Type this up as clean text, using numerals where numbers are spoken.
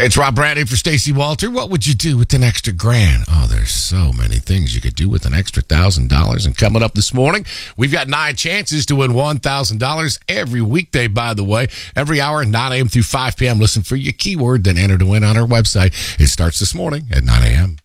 Hey, it's Rob Brandy for Stacey Walter. What would you do with an extra grand? Oh, there's so many things you could do with an extra $1,000. And coming up this morning, we've got 9 chances to win $1,000 every weekday, by the way. Every hour, 9 a.m. through 5 p.m. Listen for your keyword, then enter to win on our website. It starts this morning at 9 a.m.